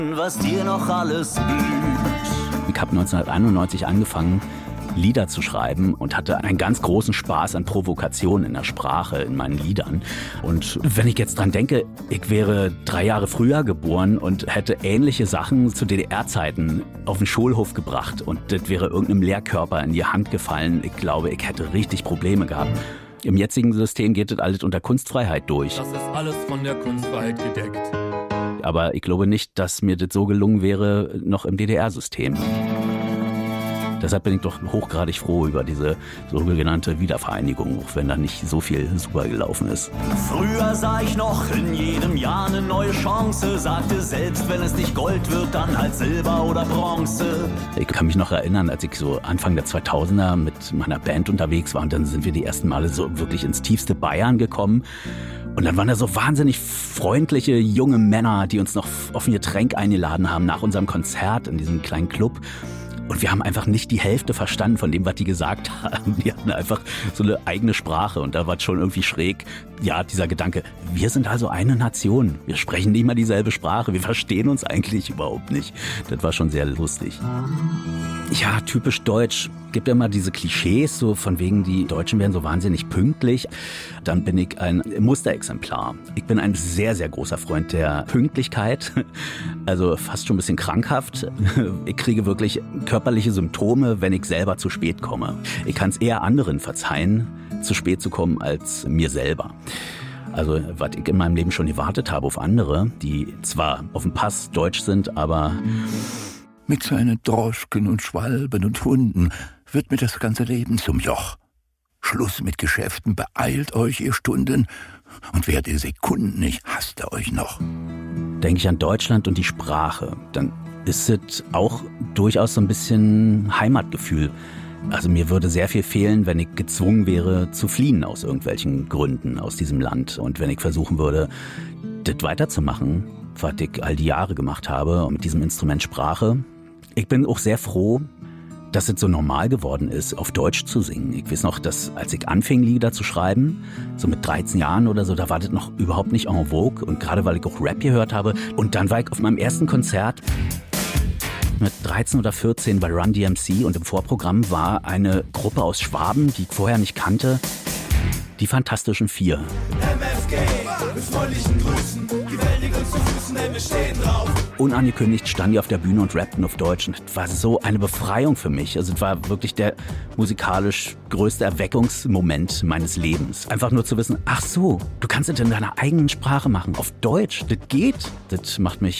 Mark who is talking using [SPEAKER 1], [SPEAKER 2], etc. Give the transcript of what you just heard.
[SPEAKER 1] Was dir noch alles blüht.
[SPEAKER 2] Ich habe 1991 angefangen, Lieder zu schreiben und hatte einen ganz großen Spaß an Provokation in der Sprache, in meinen Liedern. Und wenn ich jetzt dran denke, ich wäre 3 Jahre früher geboren und hätte ähnliche Sachen zu DDR-Zeiten auf den Schulhof gebracht und das wäre irgendeinem Lehrkörper in die Hand gefallen, ich glaube, ich hätte richtig Probleme gehabt. Im jetzigen System geht das alles unter Kunstfreiheit durch.
[SPEAKER 3] Das ist alles von der Kunstfreiheit gedeckt.
[SPEAKER 2] Aber ich glaube nicht, dass mir das so gelungen wäre, noch im DDR-System. Deshalb bin ich doch hochgradig froh über diese sogenannte Wiedervereinigung, auch wenn da nicht so viel super gelaufen ist.
[SPEAKER 1] Früher sah ich noch in jedem Jahr eine neue Chance, sagte, selbst wenn es nicht Gold wird, dann halt Silber oder Bronze.
[SPEAKER 2] Ich kann mich noch erinnern, als ich so Anfang der 2000er mit meiner Band unterwegs war und dann sind wir die ersten Male so wirklich ins tiefste Bayern gekommen. Und dann waren da so wahnsinnig freundliche junge Männer, die uns noch auf ein Getränk eingeladen haben nach unserem Konzert in diesem kleinen Club. Und wir haben einfach nicht die Hälfte verstanden von dem, was die gesagt haben. Die hatten einfach so eine eigene Sprache und da war es schon irgendwie schräg. Ja, dieser Gedanke, wir sind also eine Nation. Wir sprechen nicht mal dieselbe Sprache. Wir verstehen uns eigentlich überhaupt nicht. Das war schon sehr lustig. Ja, typisch deutsch. Gibt ja immer diese Klischees, so von wegen, die Deutschen wären so wahnsinnig pünktlich. Dann bin ich ein Musterexemplar. Ich bin ein sehr, sehr großer Freund der Pünktlichkeit. Also fast schon ein bisschen krankhaft. Ich kriege wirklich körperliche Symptome, wenn ich selber zu spät komme. Ich kann es eher anderen verzeihen, zu spät zu kommen, als mir selber. Also was ich in meinem Leben schon gewartet habe auf andere, die zwar auf dem Pass deutsch sind, aber...
[SPEAKER 4] Mit seinen Droschken und Schwalben und Hunden wird mir das ganze Leben zum Joch. Schluss mit Geschäften, beeilt euch, ihr Stunden, und wärt ihr Sekunden nicht, hasst ihr euch noch.
[SPEAKER 2] Denke ich an Deutschland und die Sprache, dann ist es auch durchaus so ein bisschen Heimatgefühl. Also mir würde sehr viel fehlen, wenn ich gezwungen wäre zu fliehen aus irgendwelchen Gründen aus diesem Land. Und wenn ich versuchen würde, das weiterzumachen, was ich all die Jahre gemacht habe mit diesem Instrument Sprache. Ich bin auch sehr froh, dass es so normal geworden ist, auf Deutsch zu singen. Ich weiß noch, dass als ich anfing, Lieder zu schreiben, so mit 13 Jahren oder so, da war das noch überhaupt nicht en vogue. Und gerade weil ich auch Rap gehört habe. Und dann war ich auf meinem ersten Konzert mit 13 oder 14 bei Run DMC und im Vorprogramm war eine Gruppe aus Schwaben, die ich vorher nicht kannte, die Fantastischen Vier.
[SPEAKER 5] MFG, mit freundlichen Grüßen, die Welt liegt uns zu Füßen, denn wir stehen drauf.
[SPEAKER 2] Unangekündigt standen die auf der Bühne und rappten auf Deutsch und das war so eine Befreiung für mich. Also es war wirklich der musikalisch größte Erweckungsmoment meines Lebens. Einfach nur zu wissen, ach so, du kannst es in deiner eigenen Sprache machen, auf Deutsch, das geht. Das macht mich